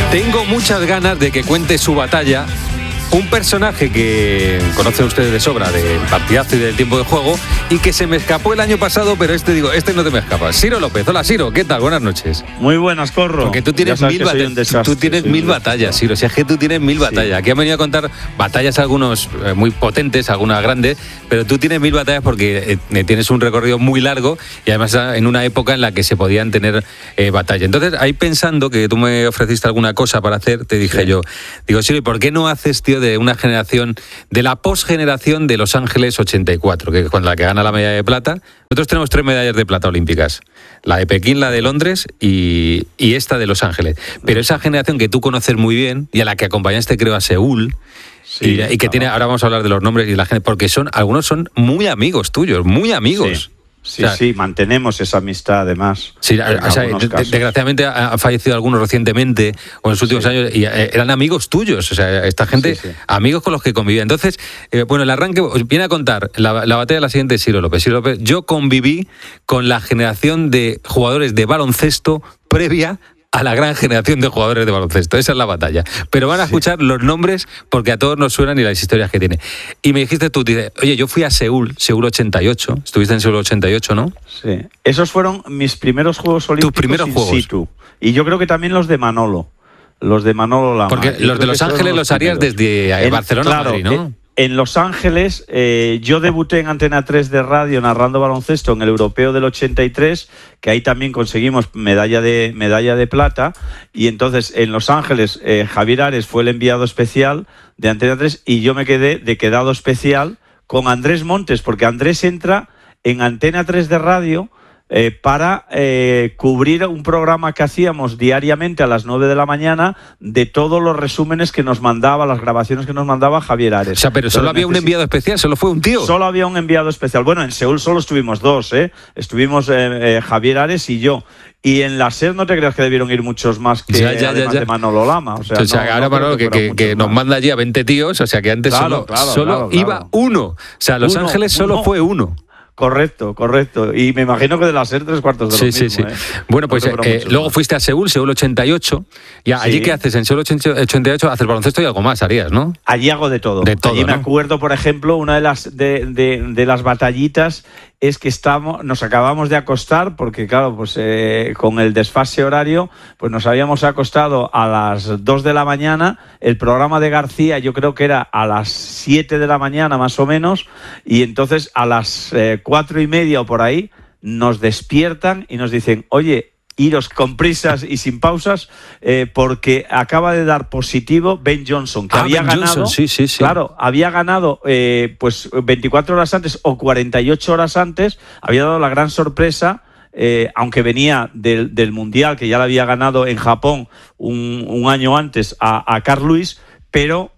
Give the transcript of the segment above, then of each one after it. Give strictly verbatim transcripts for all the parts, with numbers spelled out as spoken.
Tengo muchas ganas de que cuente su batalla un personaje que conocen ustedes de sobra del partidazo y del tiempo de juego y que se me escapó el año pasado, pero este digo, este no te me escapa. Ciro López. Hola, Ciro, ¿qué tal? Buenas noches. Muy buenas, Corro. Porque tú tienes mil, bata- tú tienes mil batallas, Ciro. Si es que tú tienes mil batallas. Sí. Aquí han venido a contar batallas algunos eh, muy potentes, algunas grandes, pero tú tienes mil batallas porque eh, tienes un recorrido muy largo y además en una época en la que se podían tener eh, batallas. Entonces, ahí pensando que tú me ofreciste alguna cosa para hacer, te dije sí. yo, digo, Ciro, ¿y por qué no haces, tío, de una generación, de la posgeneración de Los Ángeles ochenta y cuatro, que es con la que gana la medalla de plata? Nosotros tenemos tres medallas de plata olímpicas, la de Pekín, la de Londres y, y esta de Los Ángeles. Pero esa generación que tú conoces muy bien y a la que acompañaste, creo, a Seúl, sí, y, y que claro. tiene, ahora vamos a hablar de los nombres y la gente, porque son, algunos son muy amigos tuyos, muy amigos. Sí. Sí, o sea, sí, mantenemos esa amistad además. Sí, o sea, de, desgraciadamente ha fallecido algunos recientemente o en los últimos sí. años y eran amigos tuyos, o sea, esta gente, sí, sí. amigos con los que convivía. Entonces, eh, bueno, el arranque viene a contar la, la batalla de la siguiente, Ciro López. Ciro López, yo conviví con la generación de jugadores de baloncesto previa a la gran generación de jugadores de baloncesto. Esa es la batalla. Pero van a escuchar sí. los nombres porque a todos nos suenan y las historias que tiene. Y me dijiste tú, dices, oye, yo fui a Seúl, Seúl ochenta y ocho. Estuviste en Seúl ochenta y ocho, ¿no? Sí. Esos fueron mis primeros Juegos Olímpicos. Tus primeros in juegos. Situ. Y yo creo que también los de Manolo. Los de Manolo Lama. Porque yo los de Los Ángeles los harías desde en, Barcelona claro, Madrid, ¿no? En, en Los Ángeles, eh, yo debuté en Antena tres de radio narrando baloncesto en el Europeo del ochenta y tres, que ahí también conseguimos medalla de, medalla de plata, y entonces en Los Ángeles eh, Javier Ares fue el enviado especial de Antena tres y yo me quedé de quedado especial con Andrés Montes, porque Andrés entra en Antena tres de radio Eh, para eh, cubrir un programa que hacíamos diariamente a las nueve de la mañana de todos los resúmenes que nos mandaba, las grabaciones que nos mandaba Javier Ares. O sea, pero solo Entonces, había un enviado especial, solo fue un tío. Solo había un enviado especial. Bueno, en Seúl solo estuvimos dos, ¿eh? Estuvimos eh, eh, Javier Ares y yo. Y en la SER no te creas que debieron ir muchos más que ya, ya, además ya, ya. de Manolo Lama. O sea, o sea no, ahora no Manolo que, que, que nos manda allí a veinte tíos, o sea que antes claro, solo, claro, solo claro, iba claro. uno. O sea, Los uno, Ángeles solo uno. fue uno. Correcto, correcto. Y me imagino que de la SER tres cuartos de lo sí, mismo. Sí, sí, ¿eh? sí. Bueno, pues no eh, luego fuiste a Seúl, Seúl ochenta y ocho. ¿Y allí sí. qué haces? En Seúl ochenta y ocho haces baloncesto y algo más harías, ¿no? Allí hago de todo. De todo, allí ¿no? me acuerdo, por ejemplo, una de las de, de, de las batallitas es que estamos, nos acabamos de acostar, porque claro, pues eh, con el desfase horario, pues nos habíamos acostado a las dos de la mañana, el programa de García yo creo que era a las siete de la mañana más o menos, y entonces a las eh, cuatro y media o por ahí nos despiertan y nos dicen, oye, iros con prisas y sin pausas, eh, porque acaba de dar positivo Ben Johnson, que ah, había Ben ganado, Johnson, sí, sí, sí. claro, había ganado eh, pues veinticuatro horas antes o cuarenta y ocho horas antes, había dado la gran sorpresa, eh, aunque venía del, del Mundial, que ya lo había ganado en Japón un, un año antes a, a Carl Lewis, pero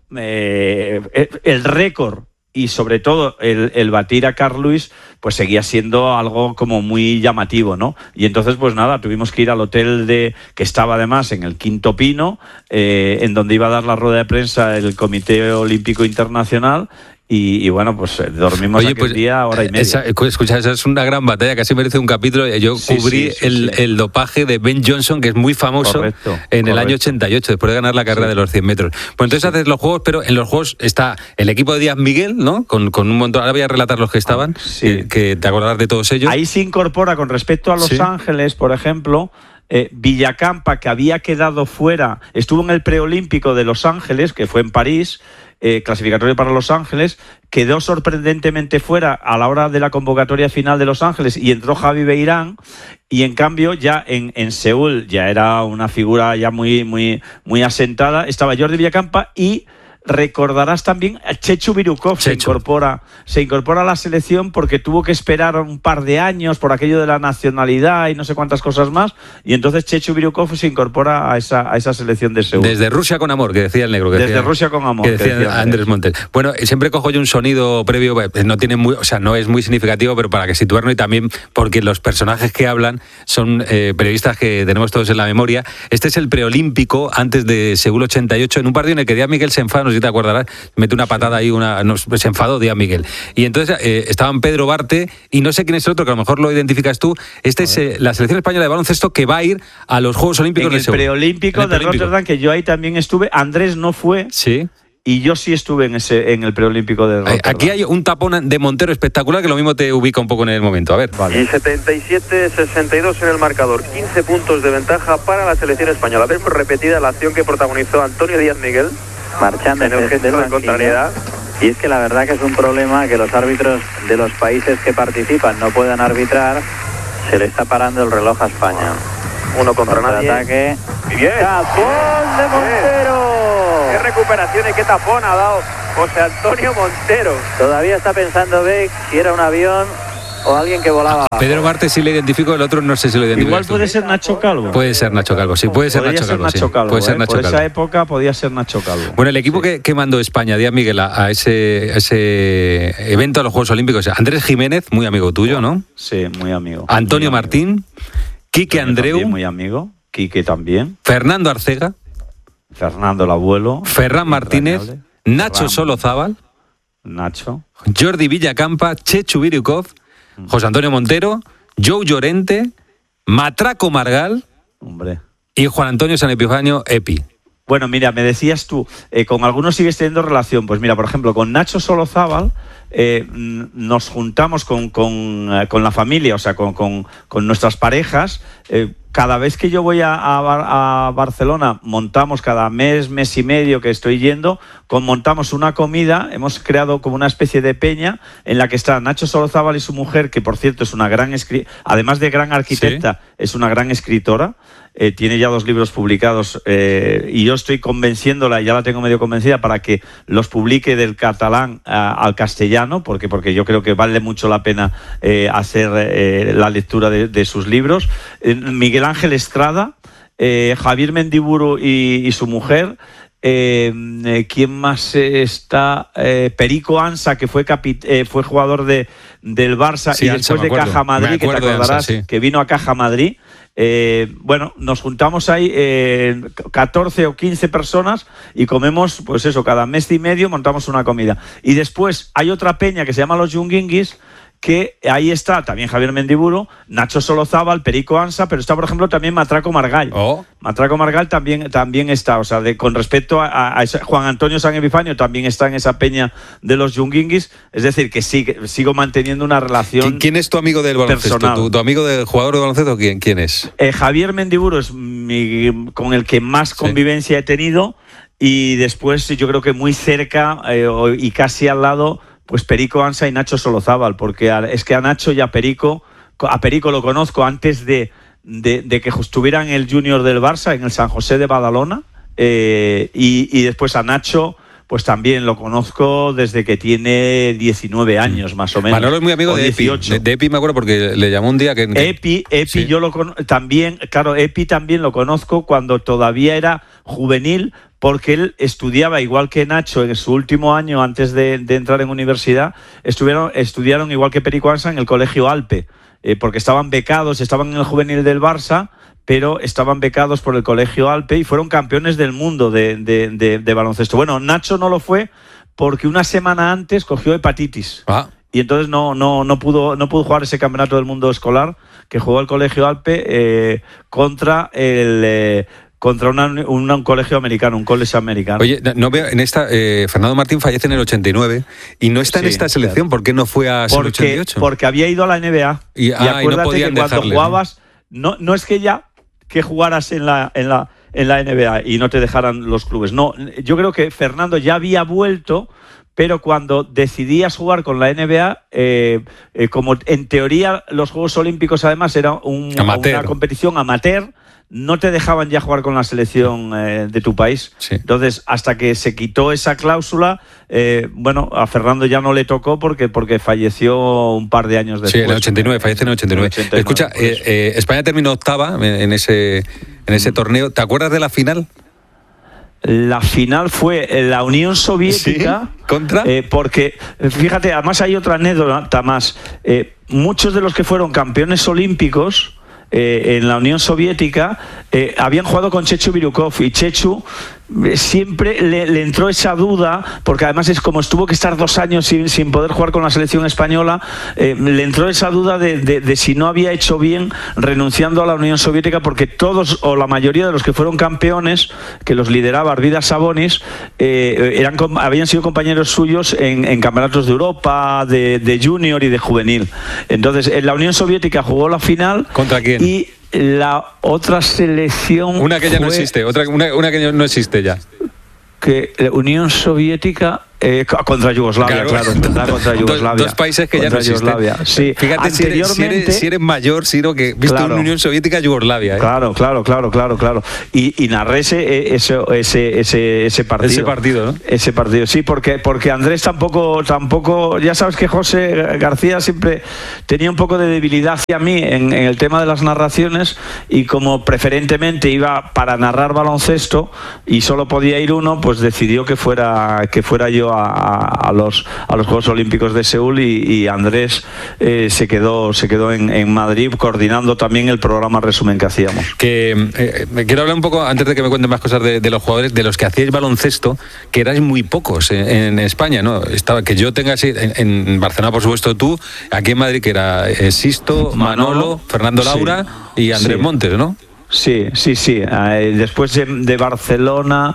eh, el récord y sobre todo el, el batir a Carl Lewis pues seguía siendo algo como muy llamativo, ¿no? Y entonces pues nada, tuvimos que ir al hotel de que estaba además en el Quinto Pino, eh, en donde iba a dar la rueda de prensa el Comité Olímpico Internacional. Y, y bueno, pues eh, dormimos Oye, aquel pues, día hora y media. Esa, escucha, esa es una gran batalla, casi merece un capítulo. Yo sí, cubrí sí, sí, el, sí. el dopaje de Ben Johnson, que es muy famoso, correcto, en correcto. el año ochenta y ocho, después de ganar la carrera sí. de los cien metros. Pues entonces sí. haces los juegos, pero en los juegos está el equipo de Díaz Miguel, ¿no? Con, con un montón. Ahora voy a relatar los que estaban, ah, sí. que, que te acordarás de todos ellos. Ahí se incorpora, con respecto a Los sí. Ángeles, por ejemplo, Eh, Villacampa, que había quedado fuera, estuvo en el preolímpico de Los Ángeles, que fue en París, eh, clasificatorio para Los Ángeles, quedó sorprendentemente fuera a la hora de la convocatoria final de Los Ángeles y entró Javi Beirán, y en cambio ya en, en Seúl ya era una figura ya muy, muy, muy asentada, estaba Jordi Villacampa y recordarás también a Chechu Birukov, se incorpora, se incorpora a la selección porque tuvo que esperar un par de años por aquello de la nacionalidad y no sé cuántas cosas más, y entonces Chechu Birukov se incorpora a esa, a esa selección de Seúl. Desde Rusia con amor, que decía el negro. Que Desde decía, Rusia con amor. Que decía, que decía Andrés Montes. Bueno, siempre cojo yo un sonido previo, no tiene muy, o sea, no es muy significativo, pero para que situarnos, y también porque los personajes que hablan son eh, periodistas que tenemos todos en la memoria. Este es el preolímpico antes de Seúl ochenta y ocho, en un partido en el que Díaz Miguel se enfada, no sé si te acordarás, mete una patada ahí, una, no, se enfadó Díaz Miguel. Y entonces eh, estaban Pedro Barte y no sé quién es el otro, que a lo mejor lo identificas tú. Este es eh, la selección española de baloncesto que va a ir a los Juegos Olímpicos en el de Seúl. Preolímpico En el de preolímpico. Rotterdam, que yo ahí también estuve. Andrés no fue. Sí. Y yo sí estuve en ese en el preolímpico de Rotterdam. Aquí hay un tapón de Montero espectacular que lo mismo te ubica un poco en el momento. A ver. Vale. Y setenta y siete sesenta y dos en el marcador. quince puntos de ventaja para la selección española. Vemos repetida la acción que protagonizó Antonio Díaz Miguel. Marchando en el gesto de contrariedad. Y es que la verdad que es un problema que los árbitros de los países que participan no puedan arbitrar. Se le está parando el reloj a España. Uno contra nadie. Ataque. Bien. ¡Tapón de Montero! ¡Qué recuperación y qué tapón ha dado José Antonio Montero! Todavía está pensando Beck si era un avión o alguien que volaba. A Pedro Barte sí le identifico, el otro no sé si lo identifico. Igual puede ser Nacho Calvo. Puede ser Nacho Calvo, sí, puede ser Podría Nacho ser Calvo. Nacho Sí. Calvo, Puede ser ¿eh? Nacho Por Calvo. esa época podía ser Nacho Calvo. Bueno, el equipo Sí. que, que mandó España, Díaz Miguel, a, a ese, a ese evento a los Juegos Olímpicos, Andrés Jiménez, muy amigo tuyo, ¿no? Sí, muy amigo. Antonio muy Martín, amigo. Quique Antonio Andreu, también, muy amigo. Quique también. Fernando Arcega, Fernando el abuelo. Ferran Martínez, Entrañable. Nacho Ferran. Solozábal, Nacho. Jordi Villacampa, Chechu Birukov, José Antonio Montero, Joe Llorente, Matraco Margal Hombre. y Juan Antonio San Epifanio Epi. Bueno, mira, me decías tú, eh, con algunos sigues teniendo relación. Pues mira, por ejemplo, con Nacho Solozábal eh, nos juntamos con, con, eh, con la familia, o sea, con, con, con nuestras parejas. Eh, cada vez que yo voy a, a, a Barcelona, montamos cada mes, mes y medio que estoy yendo, con, montamos una comida, hemos creado como una especie de peña en la que está Nacho Solozábal y su mujer, que por cierto es una gran escritora, además de gran arquitecta, ¿sí? Es una gran escritora. Eh, tiene ya dos libros publicados eh, y yo estoy convenciéndola, ya la tengo medio convencida, para que los publique del catalán a, al castellano, porque, porque yo creo que vale mucho la pena eh, hacer eh, la lectura de, de sus libros. Eh, Miguel Ángel Estrada, eh, Javier Mendiburu y, y su mujer. Eh, eh, ¿Quién más está? Eh, Perico Ansa, que fue, capit eh, fue jugador de, del Barça, sí, y después de Caja Madrid, que te acordarás, de Ansa, sí. Que vino a Caja Madrid. Eh, bueno, nos juntamos ahí eh, catorce o quince personas y comemos, pues eso, cada mes y medio montamos una comida. Y después hay otra peña que se llama Los Yunguinguis, que ahí está también Javier Mendiburu, Nacho Solozábal, Perico Ansa, pero está, por ejemplo, también Matraco Margal. Oh. Matraco Margal también, también está, o sea, de, con respecto a, a, a ese, Juan Antonio San Epifanio también está en esa peña de los Yunguinguis, es decir, que sí, que sigo manteniendo una relación. ¿Quién, quién es tu amigo del baloncesto? ¿Tu, tu amigo del jugador de baloncesto? ¿Quién, quién es? Eh, Javier Mendiburu es mi, con el que más convivencia sí. he tenido, y después yo creo que muy cerca eh, y casi al lado, pues Perico Ansa y Nacho Solozábal, porque a, es que a Nacho y a Perico, a Perico lo conozco antes de, de, de que estuviera en el Junior del Barça, en el San José de Badalona, eh, y, y después a Nacho, pues también lo conozco desde que tiene diecinueve años, más o menos. Manolo es muy amigo de Epi. De, de Epi me acuerdo porque le llamó un día que... Epi, Epi sí. yo lo conozco también, claro, Epi también lo conozco cuando todavía era juvenil, porque él estudiaba igual que Nacho en su último año antes de, de entrar en universidad, estuvieron, estudiaron igual que Perico Ansa en el Colegio Alpe, eh, porque estaban becados, estaban en el juvenil del Barça, pero estaban becados por el Colegio Alpe y fueron campeones del mundo de, de, de, de baloncesto. Bueno, Nacho no lo fue porque una semana antes cogió hepatitis. Ah. Y entonces no, no, no, pudo, no pudo jugar ese campeonato del mundo escolar que jugó el Colegio Alpe eh, contra el... Eh, contra una, una, un colegio americano, un college americano. Oye, no veo en esta, eh, Fernando Martín fallece en el ochenta y nueve y no está sí, en esta selección, claro. ¿Por qué no fue a porque, ochenta y ocho? Porque había ido a la N B A. Y, y ah, acuérdate y no podían que cuando dejarle, jugabas, ¿no? No es que ya que jugaras en la, en la, en la N B A y no te dejaran los clubes. No, yo creo que Fernando ya había vuelto, pero cuando decidías jugar con la N B A, eh, eh, como en teoría los Juegos Olímpicos además era un, una competición amateur, no te dejaban ya jugar con la selección eh, de tu país. Sí. Entonces, hasta que se quitó esa cláusula, eh, bueno, a Fernando ya no le tocó porque, porque falleció un par de años después. Sí, en el ochenta y nueve, fallece en el ochenta y nueve. En el ochenta y nueve. Escucha, eh, eh, España terminó octava en, en, ese, en ese torneo. ¿Te acuerdas de la final? La final fue la Unión Soviética. ¿Sí? ¿Contra? Eh, porque, fíjate, además hay otra anécdota más. Eh, muchos de los que fueron campeones olímpicos Eh, en la Unión Soviética eh, habían jugado con Chechu Birukov y Chechu siempre le, le entró esa duda, porque además es como estuvo que estar dos años sin, sin poder jugar con la selección española, eh, le entró esa duda de, de, de si no había hecho bien renunciando a la Unión Soviética, porque todos o la mayoría de los que fueron campeones, que los lideraba Arvidas Sabonis, eh, eran, habían sido compañeros suyos en, en campeonatos de Europa, de, de junior y de juvenil. Entonces, en la Unión Soviética jugó la final. ¿Contra quién? Y la otra selección una que ya no existe, otra una, una que no existe ya. Que la Unión Soviética eh, contra Yugoslavia, claro, claro contra Yugoslavia. Dos, dos países que ya no existen. Sí. Fíjate, anteriormente, si eres, si, eres, si eres mayor, Ciro, que viste claro, una Unión Soviética Yugoslavia. ¿eh? Claro, claro, claro, claro, claro. Y, y narré ese, ese, ese, ese, ese partido. Ese partido, ¿no? Ese partido, sí, porque, porque Andrés tampoco, tampoco, ya sabes que José García siempre tenía un poco de debilidad hacia mí en, en el tema de las narraciones, y como preferentemente iba para narrar baloncesto y solo podía ir uno, pues decidió que fuera, que fuera yo A, a, los, a los Juegos Olímpicos de Seúl, y, y Andrés eh, se quedó, se quedó en, en Madrid coordinando también el programa resumen que hacíamos. Que eh, me quiero hablar un poco, antes de que me cuenten más cosas de, de los jugadores, de los que hacíais baloncesto, que erais muy pocos en, en España, ¿no? Estaba, que yo tenga así, en, en Barcelona, por supuesto, tú, aquí en Madrid, que era eh, Sisto, Manolo, Manolo, Fernando Laura sí, y Andrés sí. Montes, ¿no? Sí, sí, sí. Eh, después de, de Barcelona...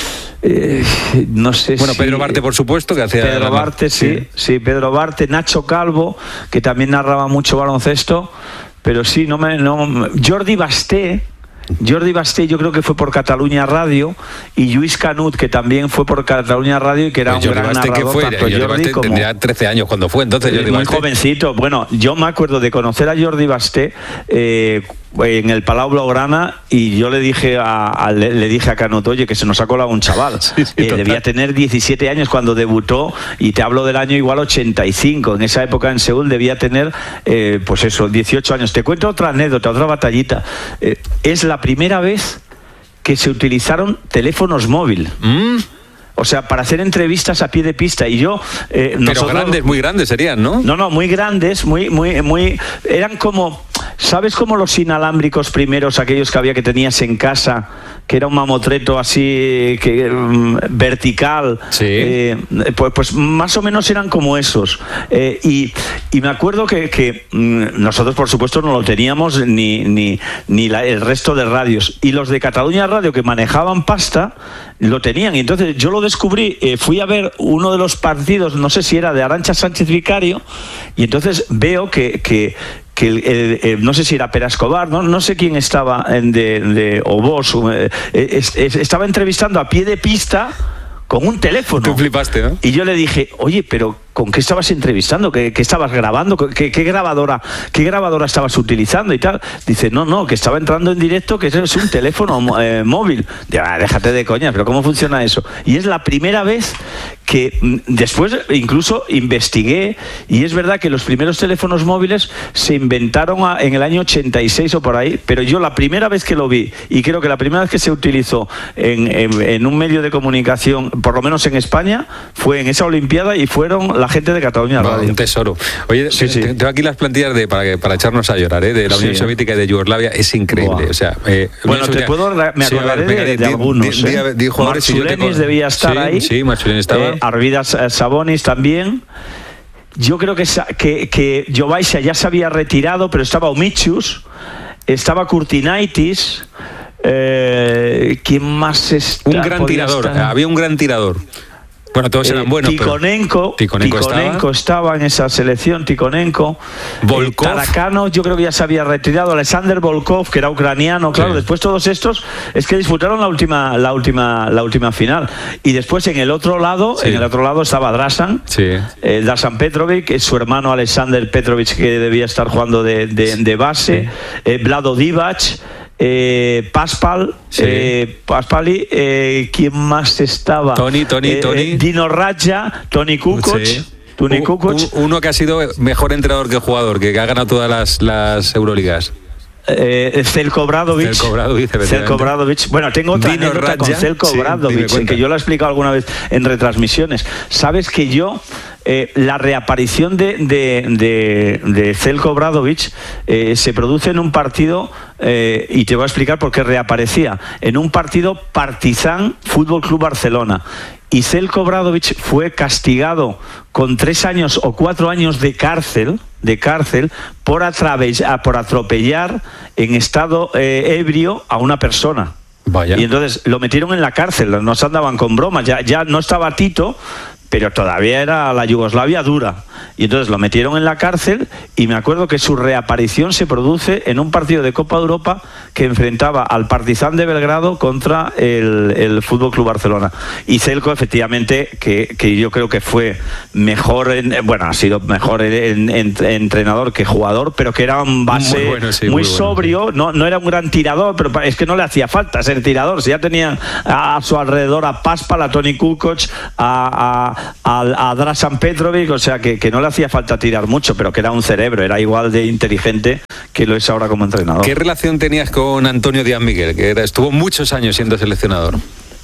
Eh, no sé bueno, si... Pedro Barte, por supuesto, que hacía... Pedro Barte, sí, sí, sí, Pedro Barte, Nacho Calvo, que también narraba mucho baloncesto, pero sí, no me... No, Jordi Basté, Jordi Basté yo creo que fue por Cataluña Radio, y Lluís Canut, que también fue por Cataluña Radio y que era pues un Jordi gran Basté narrador. Que fue, tanto Jordi Jordi Basté como... tendría trece años cuando fue, entonces Jordi muy Basté. jovencito. Bueno, yo me acuerdo de conocer a Jordi Basté eh, en el Palau Blaugrana, y yo le dije a, a le, le dije a Canut, oye, que se nos ha colado un chaval. Sí, sí, eh, debía tener diecisiete años cuando debutó, y te hablo del año igual ochenta y cinco. En esa época en Seúl debía tener, eh, pues eso, dieciocho años. Te cuento otra anécdota, otra batallita. Eh, es la primera vez que se utilizaron teléfonos móviles. Mm. O sea, para hacer entrevistas a pie de pista. Y yo... Eh, Pero nosotros, grandes, muy grandes serían, ¿no? No, no, muy grandes, muy, muy, muy... Eran como... ¿Sabes cómo los inalámbricos primeros, aquellos que había que tenías en casa, que era un mamotreto así que um, vertical? Sí. Eh, pues, pues más o menos eran como esos. Eh, y, y me acuerdo que, que nosotros, por supuesto, no lo teníamos ni, ni, ni la, el resto de radios. Y los de Cataluña Radio, que manejaban pasta, lo tenían. Y entonces yo lo descubrí, eh, fui a ver uno de los partidos, no sé si era de Arantxa Sánchez Vicario, y entonces veo que... que que el, el, el, no sé si era Pere Escobar, no, no sé quién estaba en de, de o vos, eh, es, es, estaba entrevistando a pie de pista con un teléfono. Tú flipaste, ¿no? Y yo le dije, oye, pero ¿con qué estabas entrevistando? ¿Qué, qué estabas grabando? ¿Qué, qué, grabadora, ¿Qué grabadora estabas utilizando y tal? Dice, no, no, que estaba entrando en directo, que eso es un teléfono eh, móvil. Digo, ah, déjate de coña, pero ¿cómo funciona eso? Y es la primera vez que después incluso investigué, y es verdad que los primeros teléfonos móviles se inventaron a, en el año ochenta y seis o por ahí, pero yo la primera vez que lo vi, y creo que la primera vez que se utilizó en, en, en un medio de comunicación, por lo menos en España, fue en esa Olimpiada, y fueron la gente de Cataluña Radio. Un tesoro. Oye, sí, sí. tengo aquí las plantillas de, para, para echarnos a llorar, ¿eh? De la Unión sí. Soviética y de Yugoslavia, es increíble. O sea, eh, bueno, te puedo, me acordaré sí, ver, de, de di, algunos. Di, ¿eh? di, di Marchulenis si debía estar sí, ahí. Sí, Marchulenis estaba. Eh, Arvidas Sabonis también. Yo creo que, que, que Jovaisa ya se había retirado, pero estaba Omichus, estaba Kurtinaitis. Eh, ¿Quién más está? Un gran tirador, estar? había un gran tirador. Bueno, todos eran buenos. Eh, Tikhonenko, pero... Tikhonenko, Tikhonenko estaba. estaba en esa selección, Tikhonenko. Volkov. Eh, Tarakano, yo creo que ya se había retirado. Alexander Volkov, que era ucraniano, claro. Sí. Después todos estos es que disputaron la última, la última, la última final. Y después en el otro lado, sí. en el otro lado estaba Drasan, sí. eh, Drasan Petrovic, que es su hermano Alexander Petrovic, que debía estar jugando de, de, de base. Sí. Eh, Vlado Divac. Eh, Paspal, sí. eh, Paspali, eh, ¿quién más estaba? Tony, Tony, eh, Tony. Dino Radja, Tony Kukoc. Sí. Tony Kukoc. Uno que ha sido mejor entrenador que jugador, que ha ganado todas las, las Euroligas. Eh, Zelko Obradovic. Zelko Obradovic, Zelko Obradovic. Bueno, tengo otra Dino anécdota Radja, con Zelko sí, Obradovic, que yo lo he explicado alguna vez en retransmisiones. Sabes que yo eh, la reaparición de, de, de, de Zeljko Obradović eh, se produce en un partido, eh, y te voy a explicar por qué reaparecía, en un partido Partizan Fútbol Club Barcelona. Y Zeljko Obradović fue castigado con tres años o cuatro años de cárcel, de cárcel por, por atropellar en estado eh, ebrio a una persona. Vaya. Y entonces lo metieron en la cárcel, no se andaban con bromas, ya, ya no estaba Tito, pero todavía era la Yugoslavia dura. Y entonces lo metieron en la cárcel y me acuerdo que su reaparición se produce en un partido de Copa de Europa que enfrentaba al Partizan de Belgrado contra el, el F C Barcelona. Y Zeljko, efectivamente, que, que yo creo que fue mejor, en, bueno, ha sido mejor en, en, en, entrenador que jugador, pero que era un base muy, bueno, sí, muy, muy sobrio, bueno, sí. no, no era un gran tirador, pero es que no le hacía falta ser tirador. Si ya tenía a, a su alrededor a Paspal, a Toni Kukoc, a, a, a, a Dražan Petrovic, o sea que, que no le hacía falta tirar mucho, pero que era un cerebro, era igual de inteligente que lo es ahora como entrenador. ¿Qué relación tenías con Antonio Díaz Miguel, que era, estuvo muchos años siendo seleccionador?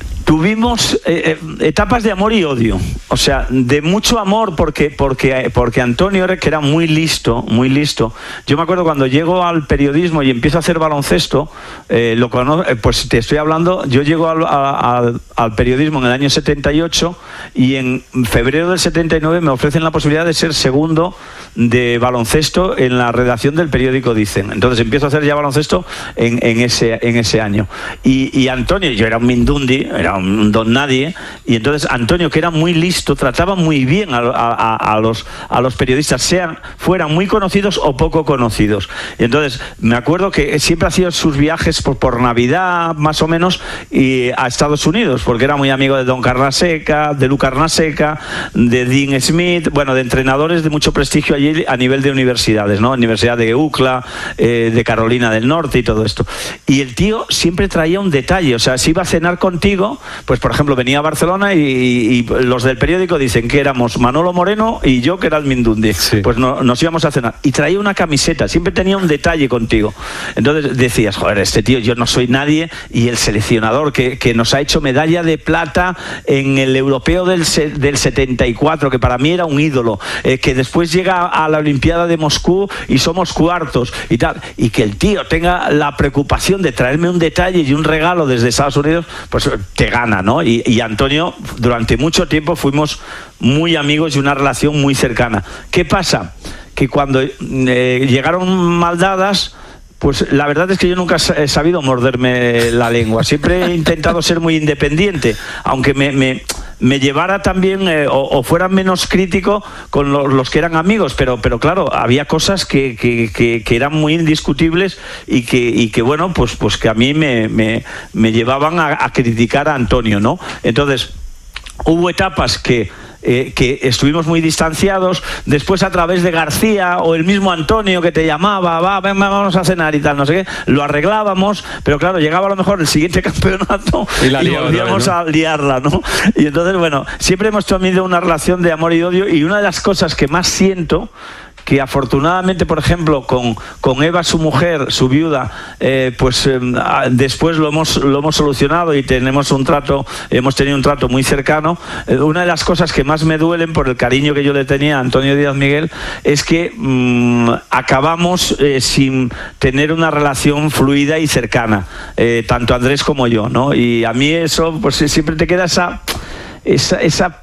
Tuvimos eh, etapas de amor y odio, o sea, de mucho amor porque, porque, porque Antonio, que era muy listo, muy listo. Yo me acuerdo cuando llego al periodismo y empiezo a hacer baloncesto, eh, lo cono- pues te estoy hablando, yo llego al, al, al periodismo en el año setenta y ocho y en febrero del setenta y nueve me ofrecen la posibilidad de ser segundo de baloncesto en la redacción del periódico Dicen. Entonces empiezo a hacer ya baloncesto en, en, ese, en ese año. Y, y Antonio, yo era un mindundi, era un don nadie, y entonces Antonio, que era muy listo, trataba muy bien a, a, a, los, a los periodistas, sean, fueran muy conocidos o poco conocidos. Y entonces me acuerdo que siempre hacía sus viajes por, por Navidad, más o menos, y a Estados Unidos, porque era muy amigo de Don Carnaseca, de Lu Carnaseca, de Dean Smith, bueno, de entrenadores de mucho prestigio allí a nivel de universidades, ¿no? Universidad de U C L A, eh, de Carolina del Norte y todo esto. Y el tío siempre traía un detalle, o sea, si iba a cenar contigo, pues por ejemplo venía a Barcelona y, y los del periódico dicen que éramos Manolo Moreno y yo que era el Mindundi, sí. Pues no, nos íbamos a cenar y traía una camiseta, siempre tenía un detalle contigo. Entonces decías, joder, este tío, yo no soy nadie, y el seleccionador que, que nos ha hecho medalla de plata en el europeo del, del setenta y cuatro, que para mí era un ídolo, eh, que después llega a la Olimpiada de Moscú y somos cuartos y tal, y que el tío tenga la preocupación de traerme un detalle y un regalo desde Estados Unidos, pues te gana, ¿no? Y, y Antonio, durante mucho tiempo fuimos muy amigos y una relación muy cercana. ¿Qué pasa? Que cuando eh, llegaron maldadas, pues la verdad es que yo nunca he sabido morderme la lengua. Siempre he intentado ser muy independiente, aunque me, me, me llevara también eh, o, o fuera menos crítico con los, los que eran amigos, pero, pero claro, había cosas que, que, que, que eran muy indiscutibles y que, y que bueno, pues, pues que a mí me, me, me llevaban a, a criticar a Antonio, ¿no? Entonces, hubo etapas que Eh, que estuvimos muy distanciados. Después, a través de García o el mismo Antonio que te llamaba, va, ven, vamos a cenar y tal, no sé qué, lo arreglábamos, pero claro, llegaba a lo mejor el siguiente campeonato y, la y volvíamos vez, ¿no? a liarla, ¿no? Y entonces, bueno, siempre hemos tenido una relación de amor y odio, y una de las cosas que más siento, que afortunadamente, por ejemplo, con, con Eva, su mujer, su viuda, eh, pues eh, después lo hemos, lo hemos solucionado y tenemos un trato, hemos tenido un trato muy cercano. Eh, una de las cosas que más me duelen, por el cariño que yo le tenía a Antonio Díaz Miguel, es que mmm, acabamos eh, sin tener una relación fluida y cercana, eh, tanto Andrés como yo, ¿no? Y a mí eso, pues siempre te queda esa, esa, esa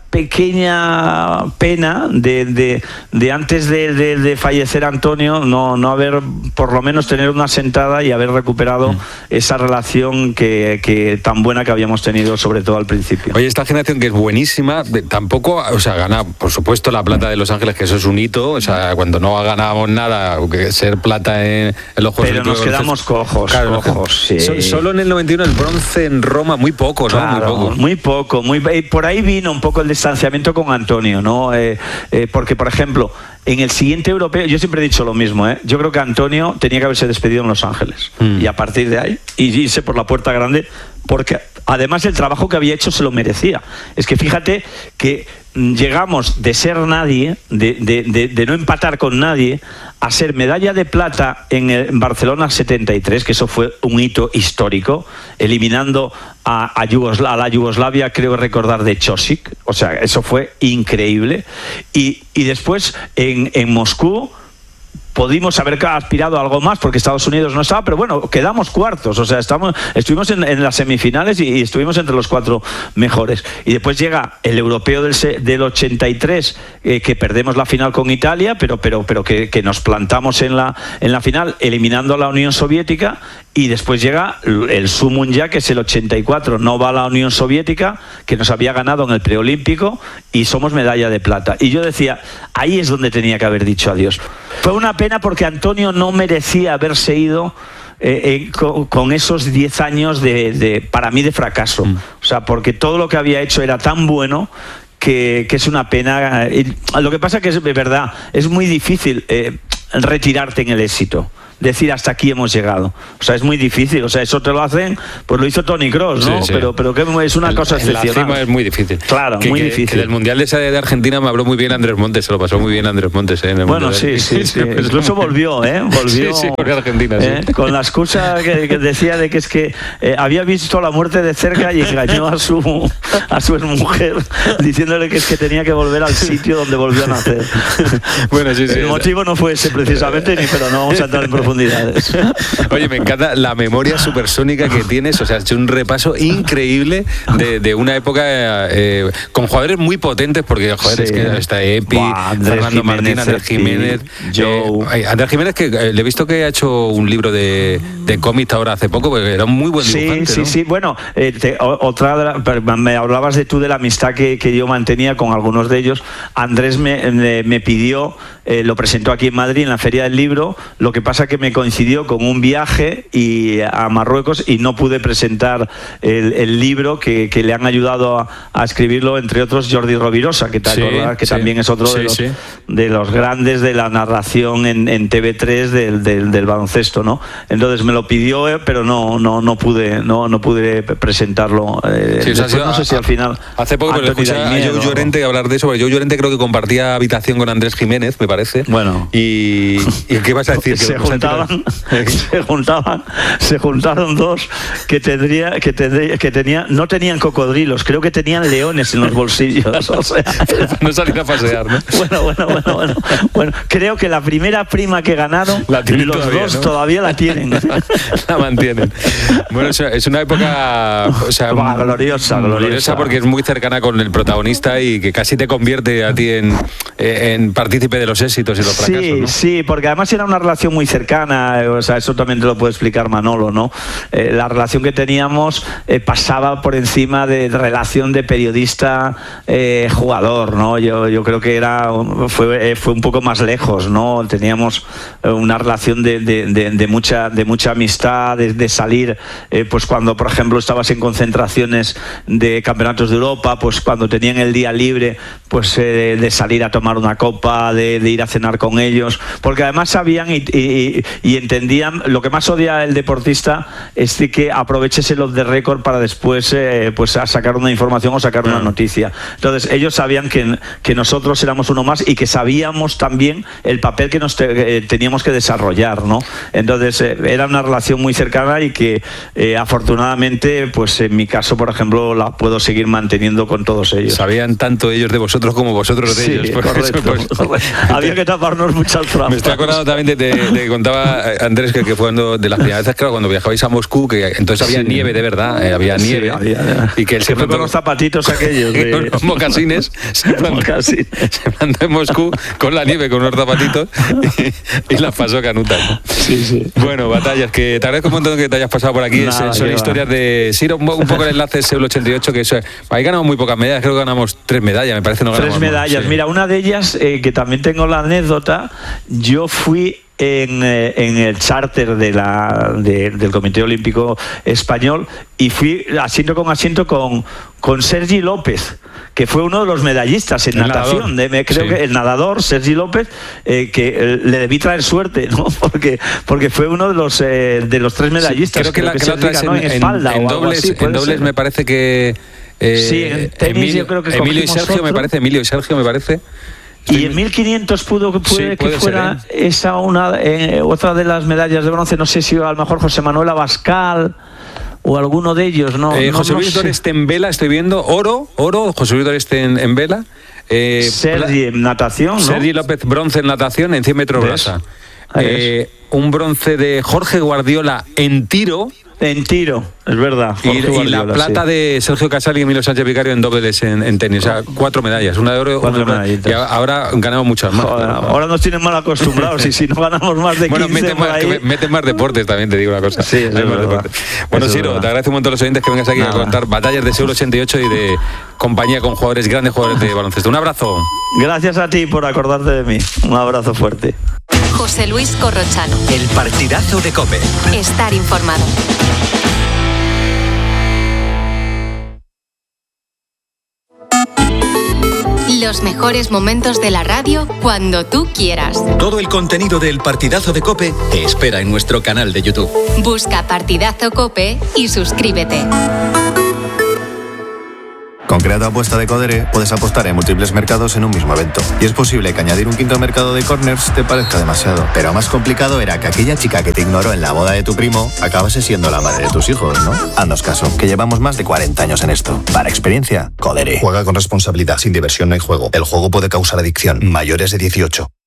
pequeña pena de, de, de antes de, de, de fallecer Antonio, no, no haber, por lo menos tener una sentada y haber recuperado mm. esa relación que, que tan buena que habíamos tenido, sobre todo al principio. Oye, esta generación que es buenísima, tampoco, o sea, gana, por supuesto, la plata de Los Ángeles, que eso es un hito, o sea, cuando no ganábamos nada, que ser plata en, en los Juegos Pero nos quedamos cojos, claro, cojos, sí. So, solo en el noventa y uno el bronce en Roma, muy poco, ¿no? Claro, muy poco. Muy poco, muy, por ahí vino un poco el distanciamiento con Antonio, ¿no? Eh, eh, porque, por ejemplo, en el siguiente europeo, yo siempre he dicho lo mismo, ¿eh? Yo creo que Antonio tenía que haberse despedido en Los Ángeles mm. y a partir de ahí y irse por la puerta grande, porque además el trabajo que había hecho se lo merecía. Es que fíjate que llegamos de ser nadie, de, de, de, de no empatar con nadie, a ser medalla de plata en, el, en Barcelona setenta y tres, que eso fue un hito histórico, eliminando a, a, Yugosla, a la Yugoslavia, creo recordar, de Chosic. O sea, eso fue increíble. Y, y después en, en Moscú pudimos haber aspirado a algo más porque Estados Unidos no estaba, pero bueno, quedamos cuartos, o sea, estamos, estuvimos en, en las semifinales y, y estuvimos entre los cuatro mejores. Y después llega el europeo del, del ochenta y tres, eh, que perdemos la final con Italia, pero, pero, pero que, que nos plantamos en la, en la final eliminando a la Unión Soviética. Y después llega el Sumum ya, que es el ochenta y cuatro, no va a la Unión Soviética, que nos había ganado en el preolímpico, y somos medalla de plata. Y yo decía, ahí es donde tenía que haber dicho adiós. Fue una pena porque Antonio no merecía haberse ido eh, eh, con, con esos diez años de, de, para mí, de fracaso. Mm. O sea, porque todo lo que había hecho era tan bueno que, que es una pena. Lo que pasa que es verdad, es muy difícil eh, retirarte en el éxito. Decir hasta aquí hemos llegado, o sea, es muy difícil, o sea, eso te lo hacen, pues lo hizo Tony Cross, ¿no? Sí, sí. Pero, pero que es una el, cosa excepcional. La cima es muy difícil. Claro, que, muy que, difícil. Que del Mundial de, de Argentina me habló muy bien Andrés Montes, se lo pasó muy bien Andrés Montes, ¿eh? En el bueno, mundial. sí, sí, sí. Incluso volvió, ¿eh? Volvió. Sí, sí, porque Argentina, ¿eh? sí. Con la excusa que, que decía de que es que eh, había visto la muerte de cerca y engañó a su a su mujer diciéndole que es que tenía que volver al sitio donde volvió a nacer. Bueno, sí, sí. El motivo no fue ese precisamente, ni, pero no vamos a entrar en profundidades. Oye, me encanta la memoria supersónica que tienes, o sea, has hecho un repaso increíble de, de una época eh, con jugadores muy potentes, porque joder, sí. es que está Epi, Buah, Fernando Jiménez, Martín, Andrés Jiménez, Joe. Eh, Andrés Jiménez, que eh, le he visto que ha hecho un libro de, de cómics ahora hace poco, porque era un muy buen dibujante. Sí, sí, ¿no? sí, bueno, eh, te, otra, me hablabas de tú de la amistad que, que yo mantenía con algunos de ellos. Andrés me, me, me pidió, eh, lo presentó aquí en Madrid en la Feria del Libro, lo que pasa que me coincidió con un viaje y a Marruecos y no pude presentar el, el libro que, que le han ayudado a, a escribirlo, entre otros Jordi Rovirosa, que, te sí, acordás, que sí. también es otro sí, de, los, sí. de los grandes de la narración en, en T V tres del, del, del baloncesto, ¿no? Entonces me lo pidió, eh, pero no no no pude no no pude presentarlo. Eh, sí, después, sido, no sé si al final. Hace poco pero escuché a Joe Llorente hablar de eso, porque Joe Llorente creo que compartía habitación con Andrés Jiménez, me parece. Bueno. Y, ¿y qué vas a decir? Se juntaban. se juntaban, se juntaron dos que tendría, que tendría, que tenía, no tenían cocodrilos, creo que tenían leones en los bolsillos. O sea, no salir a pasear, ¿no? Bueno, bueno, bueno, bueno, bueno. Creo que la primera prima que ganaron, los todavía, dos ¿no? todavía la tienen. La mantienen. Bueno, es una época, o sea, bah, gloriosa, gloriosa, gloriosa, porque es muy cercana con el protagonista y que casi te convierte a ti en, en partícipe de los éxitos y los fracasos. Sí, ¿no? sí, porque además era una relación muy cercana, o sea, eso también te lo puede explicar Manolo, ¿no? Eh, la relación que teníamos eh, pasaba por encima de relación de periodista eh, jugador, ¿no? Yo, yo creo que era fue, eh, fue un poco más lejos, ¿no? Teníamos eh, una relación de, de, de, de mucha de mucha amistad, de, de salir, eh, pues cuando por ejemplo estabas en concentraciones de campeonatos de Europa, pues cuando tenían el día libre, pues eh, de salir a tomar una copa, de, de ir a cenar con ellos, porque además sabían y, y, y entendían. Lo que más odia el deportista es de que aproveches el off the record para después eh, pues a sacar una información o sacar una noticia. Entonces ellos sabían que, que nosotros éramos uno más y que sabíamos también el papel que nos te, eh, teníamos que desarrollar, ¿no? Entonces eh, era una relación muy cercana y que eh, afortunadamente, pues en mi caso, por ejemplo, la puedo seguir manteniendo con todos ellos. Sabían tanto ellos de vosotros como vosotros de sí, ellos. Correcto, pues, correcto. Había que taparnos muchas trampas. Me estoy acordando también de, de, de que contaba Andrés que, que fue cuando, de las primeras veces, claro, cuando viajabais a Moscú, que entonces había sí. nieve de verdad, eh, había sí, nieve. Había, y que él se fue con los zapatitos aquellos. De... con los mocasines. Se plantó, se plantó en Moscú con la nieve, con unos zapatitos y, y las pasó canutas, ¿no? Sí, sí. Bueno, batallas, que te agradezco un montón que te hayas pasado por aquí. Nada, son historias va. de... Sí, un, un poco el enlace es el ochenta y ocho, que eso, ahí ganamos muy pocas medallas, creo que ganamos tres medallas, me parece. No tres medallas. Sí. Mira, una de ellas, eh, que también tengo la anécdota, yo fui En, eh, en el charter de la, de, del Comité Olímpico Español y fui asiento con asiento con, con Sergi López, que fue uno de los medallistas en el natación, de, me, creo sí. que el nadador Sergi López, eh, que eh, le debí traer suerte, ¿no? Porque, porque fue uno de los eh, de los tres medallistas. Sí, creo que, creo la, que, que la otra es en, en, espalda en, en o dobles, así, en dobles me parece que Eh, sí, en tenis Emilio, yo creo que Emilio y Sergio otro. me parece, Emilio y Sergio me parece. Y en mil quinientos pudo que puede, sí, puede que fuera ser, ¿eh? esa una eh, otra de las medallas de bronce, no sé si a lo mejor José Manuel Abascal o alguno de ellos, no. Eh, no José Luis no Doreste en vela, estoy viendo, oro, oro, José Luis Doreste en, en vela. Eh, Sergi en natación, ¿no? Sergi López bronce en natación en cien metros brasa. Eh, un bronce de Jorge Guardiola en tiro. En tiro, es verdad. Y, y la plata sí. de Sergio Casal y Emilio Sánchez Vicario en dobles en, en tenis. O sea, cuatro medallas, una de oro, cuatro una de plata. Y ahora ganamos muchas más. Joder, ahora nos tienen mal acostumbrados y si no ganamos más de quince, bueno, meten más, ahí... meten más deportes, también te digo una cosa. Sí, es verdad. Bueno, es Siro, verdad. te agradezco un montón a los oyentes que vengas aquí Nada. a contar batallas de Seúl ochenta y ocho y de compañía con jugadores, grandes jugadores de baloncesto. Un abrazo. Gracias a ti por acordarte de mí. Un abrazo fuerte. José Luis Corrochano. El partidazo de COPE. Estar informado. Los mejores momentos de la radio cuando tú quieras. Todo el contenido del partidazo de COPE te espera en nuestro canal de YouTube. Busca Partidazo COPE y suscríbete. Con Creato Apuesta de Codere puedes apostar en múltiples mercados en un mismo evento. Y es posible que añadir un quinto mercado de corners te parezca demasiado. Pero más complicado era que aquella chica que te ignoró en la boda de tu primo acabase siendo la madre de tus hijos, ¿no? Haznos caso, que llevamos más de cuarenta años en esto. Para experiencia, Codere. Juega con responsabilidad. Sin diversión no hay juego. El juego puede causar adicción. Mayores de dieciocho.